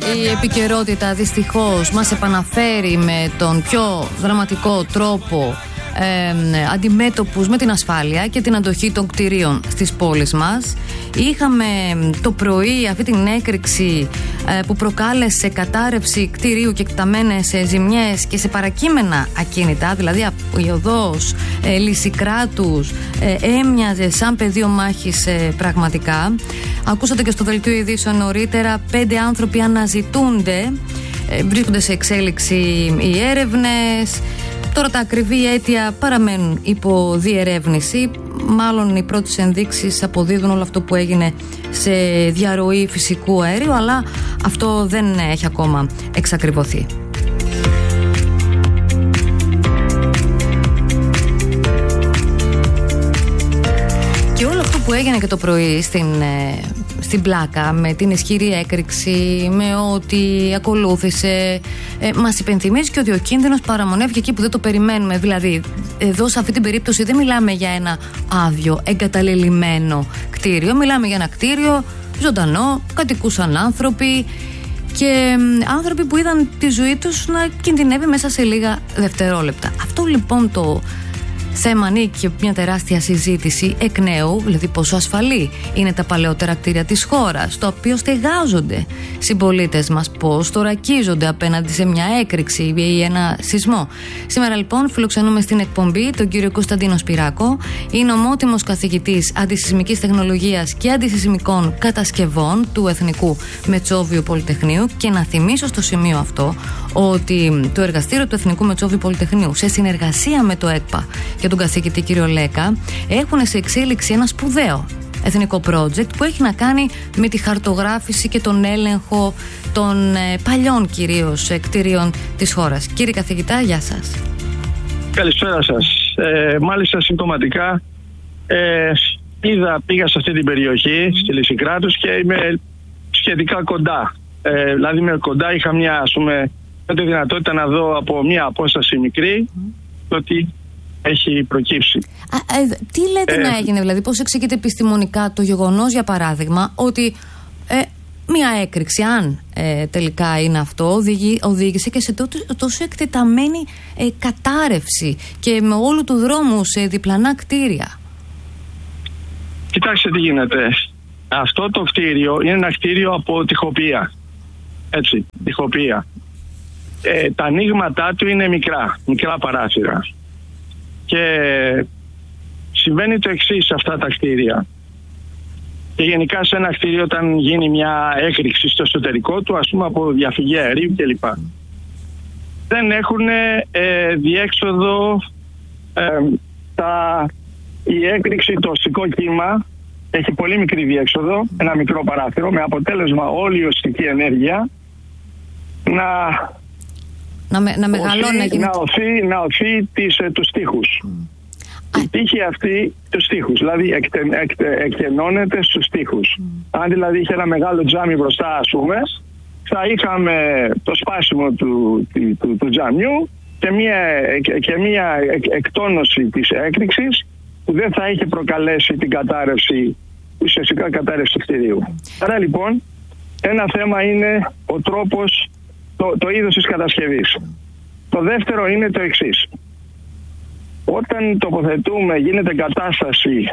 Η επικαιρότητα δυστυχώς μας επαναφέρει με τον πιο δραματικό τρόπο αντιμέτωπους με την ασφάλεια και την αντοχή των κτηρίων στις πόλεις μας. Είχαμε το πρωί αυτή την έκρηξη που προκάλεσε κατάρρευση κτηρίου και εκταμένες ζημιές και σε παρακείμενα ακίνητα, δηλαδή η οδός Λυσικράτους έμοιαζε σαν πεδίο μάχης πραγματικά. Ακούσατε και στο δελτίο ειδήσεων νωρίτερα, 5 άνθρωποι αναζητούνται, βρίσκονται σε εξέλιξη οι έρευνες. Τώρα τα ακριβή αίτια παραμένουν υπό διερεύνηση. Μάλλον οι πρώτες ενδείξεις αποδίδουν όλο αυτό που έγινε σε διαρροή φυσικού αερίου, αλλά αυτό δεν έχει ακόμα εξακριβωθεί. Και όλο αυτό που έγινε και το πρωί στην Πλάκα, με την ισχυρή έκρηξη, με ό,τι ακολούθησε, μας υπενθυμίζει και ότι ο κίνδυνος παραμονεύει εκεί που δεν το περιμένουμε. Δηλαδή, εδώ σε αυτή την περίπτωση δεν μιλάμε για ένα άδειο, εγκαταλελειμμένο κτίριο. Μιλάμε για ένα κτίριο ζωντανό, κατοικούσαν άνθρωποι και άνθρωποι που είδαν τη ζωή τους να κινδυνεύει μέσα σε λίγα δευτερόλεπτα. Αυτό λοιπόν το θέμα ανήκει μια τεράστια συζήτηση εκ νέου, δηλαδή πόσο ασφαλή είναι τα παλαιότερα κτίρια της χώρας, το οποίο στεγάζονται συμπολίτες μας, πώς θωρακίζονται απέναντι σε μια έκρηξη ή ένα σεισμό. Σήμερα λοιπόν φιλοξενούμε στην εκπομπή τον κύριο Κωνσταντίνο Σπυράκο, είναι ομότιμος καθηγητής αντισεισμικής τεχνολογίας και αντισεισμικών κατασκευών του Εθνικού Μετσόβιου Πολυτεχνείου, και να θυμίσω στο σημείο αυτό ότι το εργαστήριο του Εθνικού Μετσόβιου Πολυτεχνείου, σε συνεργασία με το ΕΚΠΑ και τον καθηγητή κύριο Λέκα, έχουν σε εξέλιξη ένα σπουδαίο εθνικό project που έχει να κάνει με τη χαρτογράφηση και τον έλεγχο των παλιών κυρίως κτηρίων της χώρας. Κύριε καθηγητά, γεια σας. Καλησπέρα σας. Μάλιστα συμπτωματικά πήγα σε αυτή την περιοχή, στη Λυσικράτους, και είμαι σχετικά κοντά. Δηλαδή είμαι κοντά, είχα τη δυνατότητα να δω από μια απόσταση μικρή το ότι έχει προκύψει. Τι λέτε να έγινε, δηλαδή πώς εξηγείται επιστημονικά το γεγονός, για παράδειγμα, ότι μια έκρηξη, αν τελικά είναι αυτό, οδήγησε και σε τόσο εκτεταμένη κατάρρευση και με όλου του δρόμου σε διπλανά κτίρια? Κοιτάξτε τι γίνεται. Αυτό το κτίριο είναι ένα κτίριο από τοιχοποιία. Έτσι, τοιχοποιία. Τα ανοίγματά του είναι μικρά παράθυρα. Και συμβαίνει το εξής σε αυτά τα κτίρια. Και γενικά σε ένα κτίριο, όταν γίνει μια έκρηξη στο εσωτερικό του, ας πούμε από διαφυγή αερίου κλπ, δεν έχουν διέξοδο. Η έκρηξη, το οστικό κύμα έχει πολύ μικρή διέξοδο, ένα μικρό παράθυρο, με αποτέλεσμα όλη η οστική ενέργεια να οθεί τους τοίχους. Η τύχη αυτή τους τοίχους, δηλαδή εκτενώνεται στους τοίχους. Αν δηλαδή είχε ένα μεγάλο τζάμι μπροστά, ας πούμε, θα είχαμε το σπάσιμο του τζαμιού και μια εκτόνωση της έκρηξης που δεν θα είχε προκαλέσει την κατάρρευση, ουσιαστικά κατάρρευση του κτηρίου. Άρα λοιπόν ένα θέμα είναι ο τρόπος, το είδος της κατασκευής. Το δεύτερο είναι το εξής. Όταν γίνεται κατάσταση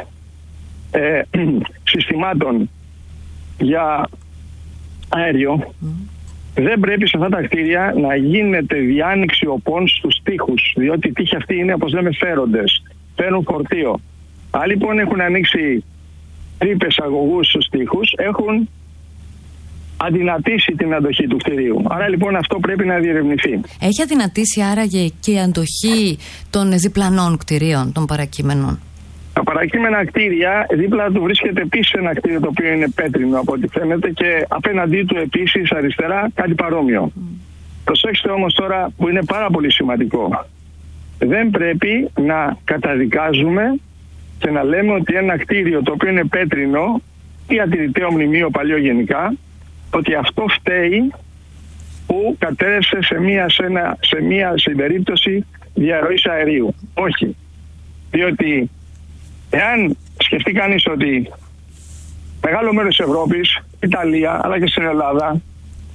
συστημάτων για αέριο, δεν πρέπει σε αυτά τα κτίρια να γίνεται διάνοιξη οπών στους τοίχους, διότι οι τοίχοι αυτοί είναι, όπως λέμε, φέροντες, φέρουν φορτίο. Αν λοιπόν έχουν ανοίξει τρύπες αγωγούς στους τοίχους, έχουν αδυνατήσει την αντοχή του κτηρίου. Άρα λοιπόν αυτό πρέπει να διερευνηθεί. Έχει αδυνατήσει άραγε και η αντοχή των διπλανών κτηρίων, των παρακείμενων? Τα παρακείμενα κτίρια, δίπλα του βρίσκεται επίσης ένα κτίριο το οποίο είναι πέτρινο από ό,τι φαίνεται, και απέναντί του επίσης αριστερά κάτι παρόμοιο. Προσέξτε όμως τώρα που είναι πάρα πολύ σημαντικό. Δεν πρέπει να καταδικάζουμε και να λέμε ότι ένα κτίριο το οποίο είναι πέτρινο ή ατηρηταίο μνημείο παλιό γενικά, ότι αυτό φταίει που κατέρευσε σε περίπτωση διαρροής αερίου. Όχι. Διότι εάν σκεφτεί κανείς ότι μεγάλο μέρος της Ευρώπης, Ιταλία αλλά και στην Ελλάδα,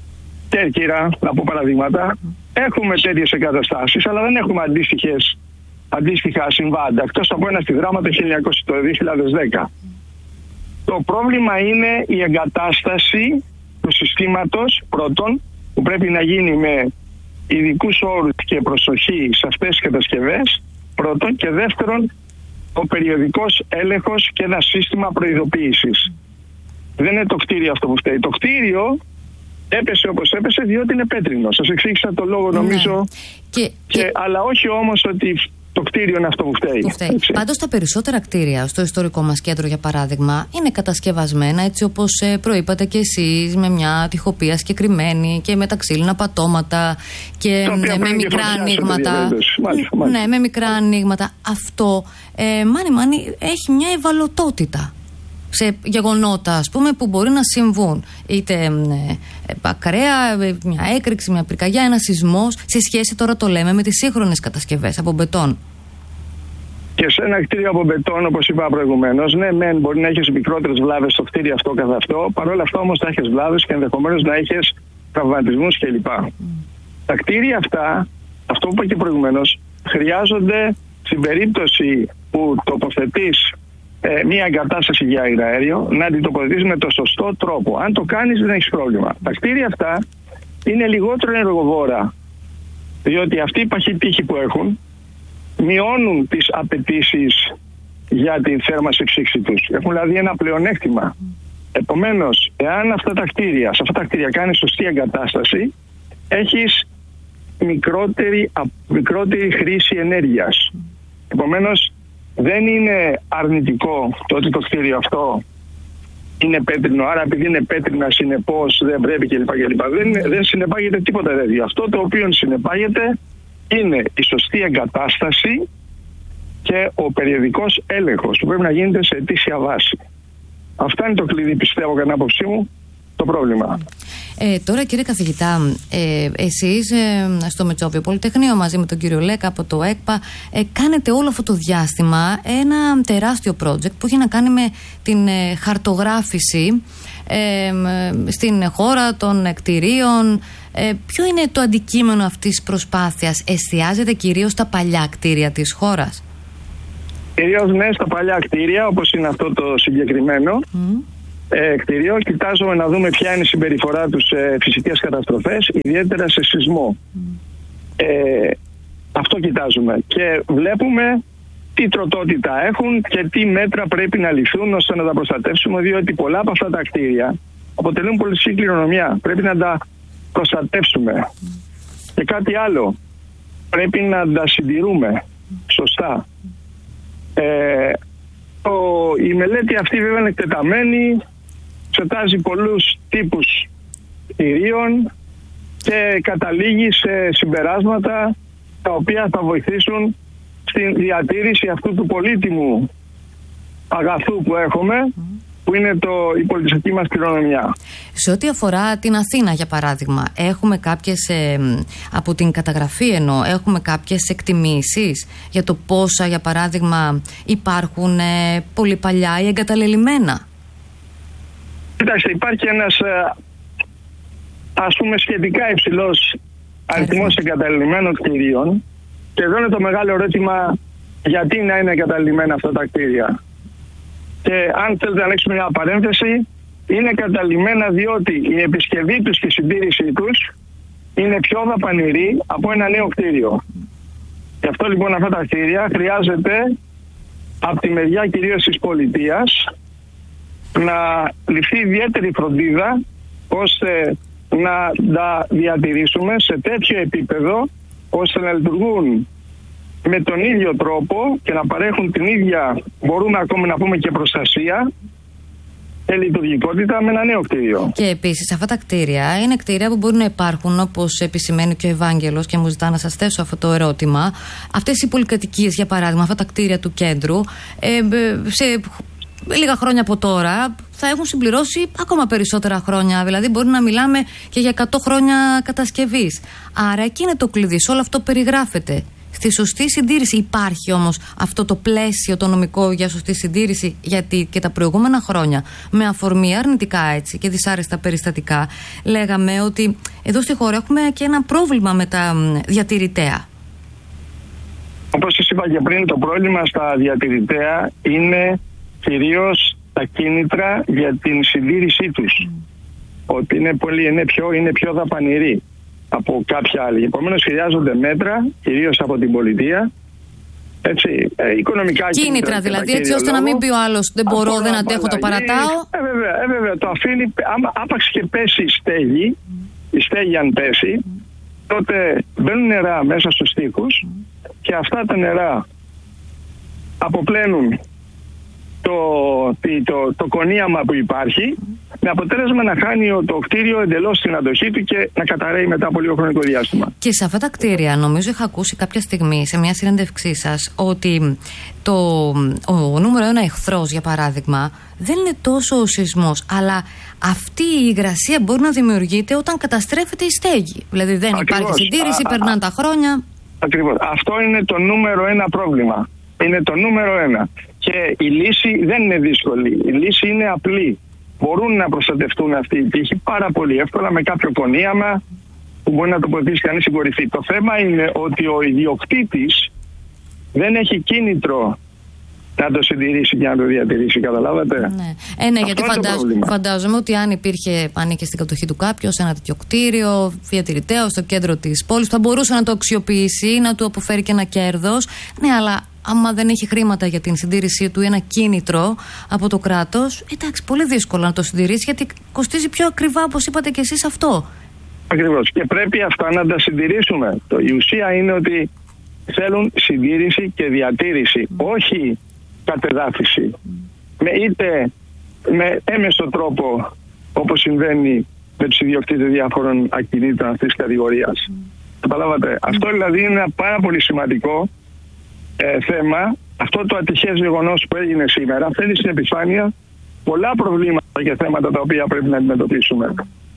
Κέρκυρα, να πω παραδείγματα. Έχουμε τέτοιες εγκαταστάσεις, αλλά δεν έχουμε αντίστοιχα συμβάντα, εκτός από ένα στη Δράμα το 2010. Το πρόβλημα είναι η εγκατάσταση του συστήματος, πρώτον, που πρέπει να γίνει με ειδικούς όρους και προσοχή σε αυτές τις κατασκευές, πρώτον, και δεύτερον, ο περιοδικός έλεγχος και ένα σύστημα προειδοποίησης. Δεν είναι το κτίριο αυτό που φταίει. Το κτίριο έπεσε όπως έπεσε διότι είναι πέτρινο. Σας εξήγησα το λόγο, νομίζω, αλλά όχι όμως ότι το κτίριο είναι αυτό που φταίει. Πάντως τα περισσότερα κτίρια στο ιστορικό μας κέντρο, για παράδειγμα, είναι κατασκευασμένα έτσι όπως προείπατε και εσείς, με μια τοιχοπία συγκεκριμένη και με τα ξύλινα πατώματα και με μικρά ανοίγματα. Ναι, με μικρά ανοίγματα. Αυτό μάνι έχει μια ευαλωτότητα σε γεγονότα, ας πούμε, που μπορεί να συμβούν. Είτε ακραία, μια έκρηξη, μια πυρκαγιά, ένα σεισμός, σε σχέση, τώρα το λέμε, με τις σύγχρονες κατασκευές από μπετόν. Και σε ένα κτίριο από μπετόν, όπως είπα προηγουμένως, ναι, μεν μπορεί να έχεις μικρότερες βλάβες στο κτίριο αυτό καθ' αυτό, παρόλα αυτά όμως θα έχεις βλάβες και ενδεχομένως να έχεις τραυματισμούς κλπ. Τα κτίρια αυτά, αυτό που είπα και προηγουμένως, χρειάζονται στην περίπτωση που τοποθετείς μία εγκατάσταση για αέριο, να την τοποθετήσεις με το σωστό τρόπο. Αν το κάνεις, δεν έχεις πρόβλημα. Τα κτίρια αυτά είναι λιγότερο ενεργοβόρα, διότι αυτοί οι παχοί τείχοι που έχουν μειώνουν τις απαιτήσεις για την θέρμανση ψήξη τους. Έχουν δηλαδή ένα πλεονέκτημα. Επομένως, εάν σε αυτά τα κτίρια κάνεις σωστή εγκατάσταση, έχεις μικρότερη χρήση ενέργειας. Επομένως, δεν είναι αρνητικό το ότι το κτίριο αυτό είναι πέτρινο, άρα επειδή είναι πέτρινα συνεπώς δεν πρέπει κλπ. Δεν συνεπάγεται τίποτα τέτοιο. Αυτό το οποίο συνεπάγεται είναι η σωστή εγκατάσταση και ο περιοδικός έλεγχος που πρέπει να γίνεται σε αιτήσια βάση. Αυτά είναι το κλειδί, πιστεύω, κατά την άποψή μου, το πρόβλημα. Τώρα, κύριε καθηγητά, εσείς στο Μετσόβιο Πολυτεχνείο μαζί με τον κύριο Λέκα από το ΕΚΠΑ κάνετε όλο αυτό το διάστημα ένα τεράστιο project που έχει να κάνει με την χαρτογράφηση στην χώρα των κτηρίων. Ποιο είναι το αντικείμενο αυτής της προσπάθειας? Εστιάζεται κυρίως στα παλιά κτίρια της χώρας? Κυρίως ναι, στα παλιά κτίρια, όπως είναι αυτό το συγκεκριμένο κτίριο. Κοιτάζουμε να δούμε ποια είναι η συμπεριφορά τους σε φυσικές καταστροφές, ιδιαίτερα σε σεισμό. Αυτό κοιτάζουμε και βλέπουμε τι τροτότητα έχουν και τι μέτρα πρέπει να ληφθούν ώστε να τα προστατεύσουμε, διότι πολλά από αυτά τα κτίρια αποτελούν πολιτιστική κληρονομιά. Πρέπει να τα προστατεύσουμε. Και κάτι άλλο, πρέπει να τα συντηρούμε σωστά. Η μελέτη αυτή βέβαια είναι εκτεταμένη, εξετάζει πολλούς τύπους κτηρίων και καταλήγει σε συμπεράσματα τα οποία θα βοηθήσουν στην διατήρηση αυτού του πολύτιμου αγαθού που έχουμε, που είναι η πολιτιστική μας κληρονομιά. Σε ό,τι αφορά την Αθήνα, για παράδειγμα, έχουμε κάποιες, από την καταγραφή έχουμε κάποιες εκτιμήσεις για το πόσα, για παράδειγμα, υπάρχουν πολύ παλιά ή εγκαταλελειμμένα? Κοιτάξτε, υπάρχει ένας ας πούμε σχετικά υψηλός αριθμός εγκαταλελειμμένων κτηρίων και εδώ είναι το μεγάλο ερώτημα, γιατί να είναι εγκαταλελειμμένα αυτά τα κτίρια. Και αν θέλετε να ανοίξουμε μια παρένθεση, είναι εγκαταλελειμμένα διότι η επισκευή τους και η συντήρησή τους είναι πιο δαπανηρή από ένα νέο κτίριο. Γι' αυτό λοιπόν αυτά τα κτίρια χρειάζεται από τη μεριά κυρίως της πολιτείας να ληφθεί ιδιαίτερη φροντίδα ώστε να τα διατηρήσουμε σε τέτοιο επίπεδο ώστε να λειτουργούν με τον ίδιο τρόπο και να παρέχουν την ίδια, μπορούμε ακόμα να πούμε, και προστασία και λειτουργικότητα με ένα νέο κτίριο. Και επίσης αυτά τα κτίρια είναι κτίρια που μπορούν να υπάρχουν, όπως επισημαίνει και ο Ευάγγελος, και μου ζητά να σας θέσω αυτό το ερώτημα. Αυτές οι πολυκατοικίες, για παράδειγμα, αυτά τα κτίρια του κέντρου, σε λίγα χρόνια από τώρα θα έχουν συμπληρώσει ακόμα περισσότερα χρόνια. Δηλαδή, μπορεί να μιλάμε και για 100 χρόνια κατασκευής. Άρα, εκεί είναι το κλειδί. Σε όλο αυτό περιγράφεται. Στη σωστή συντήρηση. Υπάρχει όμως αυτό το πλαίσιο το νομικό για σωστή συντήρηση? Γιατί και τα προηγούμενα χρόνια, με αφορμή αρνητικά έτσι και δυσάρεστα περιστατικά, λέγαμε ότι εδώ στη χώρα έχουμε και ένα πρόβλημα με τα διατηρητέα. Όπως σας είπα και πριν, το πρόβλημα στα διατηρητέα είναι κυρίως τα κίνητρα για την συντήρησή τους. Ότι είναι πιο δαπανηροί από κάποια άλλη. Επομένως χρειάζονται μέτρα, κυρίως από την πολιτεία, έτσι, οικονομικά κίνητρα δηλαδή, έτσι ώστε να μην πει ο άλλος δεν μπορώ, δεν αντέχω, το παρατάω. Βέβαια, το αφήνει, άπαξ και πέσει η στέγη αν πέσει, τότε μπαίνουν νερά μέσα στους στίχους και αυτά τα νερά αποπλένουν το κονίαμα που υπάρχει, με αποτέλεσμα να χάνει το κτίριο εντελώς την αντοχή του και να καταρρέει μετά από λίγο χρονικό διάστημα. Και σε αυτά τα κτίρια, νομίζω είχα ακούσει κάποια στιγμή σε μια συνέντευξή σας ότι ο νούμερο ένα εχθρός, για παράδειγμα, δεν είναι τόσο ο σεισμός, αλλά αυτή η υγρασία μπορεί να δημιουργείται όταν καταστρέφεται η στέγη. Δηλαδή δεν υπάρχει συντήρηση, περνάνε τα χρόνια. Ακριβώς. Αυτό είναι το νούμερο ένα πρόβλημα. Είναι το νούμερο ένα. Και η λύση δεν είναι δύσκολη. Η λύση είναι απλή. Μπορούν να προστατευτούν αυτοί οι τείχοι πάρα πολύ εύκολα με κάποιο κονίαμα που μπορεί να τοποθετήσει κανείς στην κορυφή. Το θέμα είναι ότι ο ιδιοκτήτης δεν έχει κίνητρο να το συντηρήσει και να το διατηρήσει, καταλάβατε. Ναι, γιατί φαντάζομαι ότι αν ανήκε στην κατοχή του κάποιος ένα τέτοιο κτίριο, διατηρηταίο στο κέντρο της πόλης, θα μπορούσε να το αξιοποιήσει, να του αποφέρει και ένα κέρδος. Ναι, αλλά άμα δεν έχει χρήματα για την συντήρησή του, ένα κίνητρο από το κράτος, εντάξει, πολύ δύσκολο να το συντηρήσει, γιατί κοστίζει πιο ακριβά, όπως είπατε και εσείς, αυτό. Ακριβώς. Και πρέπει αυτά να τα συντηρήσουμε. Η ουσία είναι ότι θέλουν συντήρηση και διατήρηση, όχι κατεδάφιση. Είτε με έμεσο τρόπο, όπως συμβαίνει με τους ιδιοκτήτες διάφορων ακινήτων αυτής της κατηγορίας. Καταλάβατε. Αυτό δηλαδή είναι ένα πάρα πολύ σημαντικό θέμα. Αυτό το ατυχές γεγονός που έγινε σήμερα φέρνει στην επιφάνεια πολλά προβλήματα και θέματα τα οποία πρέπει να αντιμετωπίσουμε.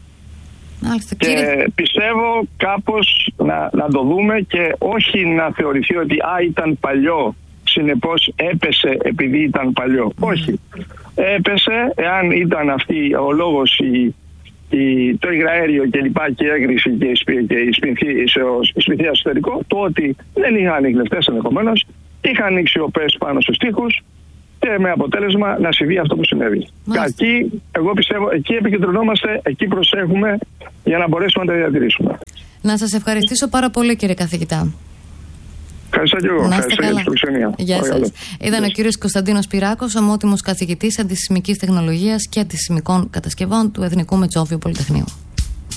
Και πιστεύω κάπως να το δούμε και όχι να θεωρηθεί ότι ήταν παλιό, συνεπώς έπεσε επειδή ήταν παλιό. Όχι. Έπεσε εάν ήταν αυτή ο λόγος το υγραέριο και λοιπά και η έγκριση και η σπινθία εσωτερικό, το ότι δεν είχαν ανιχνευτές ενδεχομένως, είχαν ανοίξει οπές πάνω στους τοίχους και με αποτέλεσμα να συμβεί αυτό που συνέβη. Εγώ πιστεύω, εκεί επικεντρωνόμαστε, εκεί προσέχουμε για να μπορέσουμε να τα διατηρήσουμε. Να σας ευχαριστήσω πάρα πολύ, κύριε καθηγητά. Ευχαριστώ και εγώ. Ευχαριστώ για την προξενία. Γεια σας. Ήταν ο κύριος Κωνσταντίνος Πυράκος, ομότιμος καθηγητής αντισεισμικής τεχνολογίας και αντισεισμικών κατασκευών του Εθνικού Μετσόβιου Πολυτεχνείου.